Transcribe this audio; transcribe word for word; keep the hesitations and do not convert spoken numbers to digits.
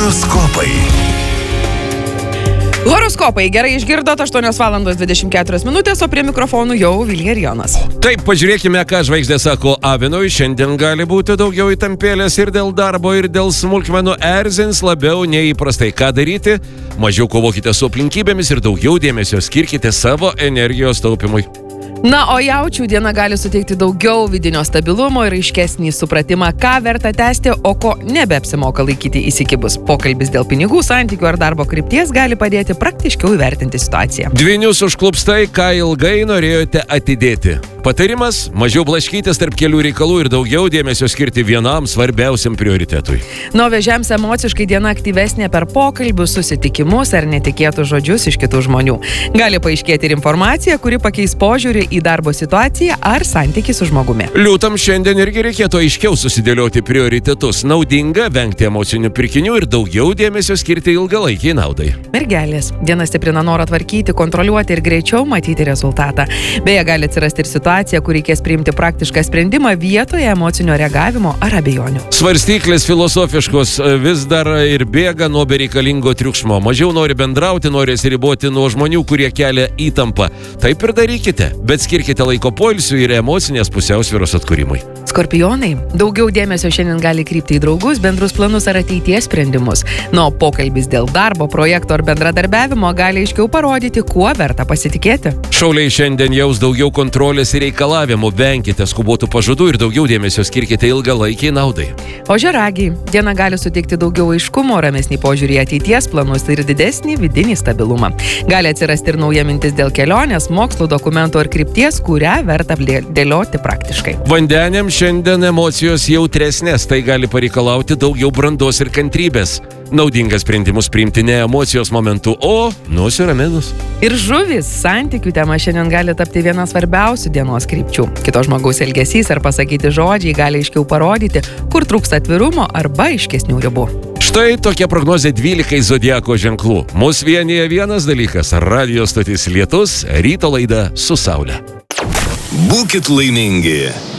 Horoskopai. Horoskopai. Gerai išgirdot, aštuonios valandos dvidešimt keturios minutės, o prie mikrofonų jau Vilija ir Jonas. Taip, pažiūrėkime, ką žvaigždė sako Avinui. Šiandien gali būti daugiau įtampėlės ir dėl darbo, ir dėl smulkmenų, erzins labiau nei įprastai. Ką daryti? Mažiau kovokite su aplinkybėmis ir daugiau dėmesio skirkite savo energijos taupimui. Na, o jaučių diena gali suteikti daugiau vidinio stabilumo ir aiškesnį supratimą, ką verta tęsti, o ko nebeapsimoka laikyti įsikibus. Pokalbis dėl pinigų, santykių ar darbo krypties gali padėti praktiškiau įvertinti situaciją. Dvynius užklups tai, ką ilgai norėjote atidėti. Patarimas – mažiau blaškytis tarp kelių reikalų ir daugiau dėmesio skirti vienam svarbiausiam prioritetui. Nuo vėžiams emociškai diena aktyvesnė per pokalbius, susitikimus ar netikėtus žodžius iš kitų žmonių. Gali paaiškėti ir informacija, kuri pakeis požiūrį į darbo situaciją ar santykį su žmogumi. Liūtam šiandien irgi reikėtų aiškiau susidėlioti prioritetus. Naudinga vengti emocinių pirkinių ir daugiau dėmesio skirti ilgalaikiai naudai. Mergelės. Diena stiprina norą tvarkyti, kontroliuoti ir greičiau matyti rezultatą. Beje, gali atsirasti ir situacija, kur reikės priimti praktišką sprendimą vietoje emocinio reagavimo ar abejonių. Svarstyklės filosofiškos vis dar ir bėga nuo bereikalingo triukšmo. Mažiau nori bendrauti, nori atsiriboti nuo žmonių, kurie kelia įtampą. Taip ir darykite, bet skirkite laiko poilsiui ir emocinės pusiausvyros atkūrimui. Skorpionai. Daugiau dėmesio šiandien gali krypti į draugus, bendrus planus ar ateities sprendimus. Nuo pokalbis dėl darbo, projekto ar bendradarbiavimo gali aiškiau parodyti, kuo verta pasitikėti. Šauliai šiandien jaus daugiau kontrolės ir reikalavimų, venkite skubotų pažadų ir daugiau dėmesio skirkite ilgalaikiai naudai. Ožiaragiai. Diena gali suteikti daugiau aiškumo, ramesnį požiūrį į ateities planus ir didesnį vidinį stabilumą. Gali atsirasti ir nauja mintis dėl kelionės, mokslo dokumentų ar krypties, kurią verta dėlioti praktiškai. Vandeniam šiandien emocijos jautresnės, tai gali pareikalauti daugiau brandos ir kantrybės. Naudingas sprendimus priimti ne emocijos momentu, o nusiraminus. Ir žuvis. Santykių tema šiandien gali tapti viena svarbiausių dienos krypčių. Kito žmogaus elgesys ar pasakyti žodžiai gali aiškiau parodyti, kur trūksta atvirumo arba aiškesnių ribų. Štai tokia prognozė dvylikai zodiako ženklų. Mūsų vienyje vienas dalykas – radijo stotis Lietus, ryto laida su Saule. Būkit laimingi.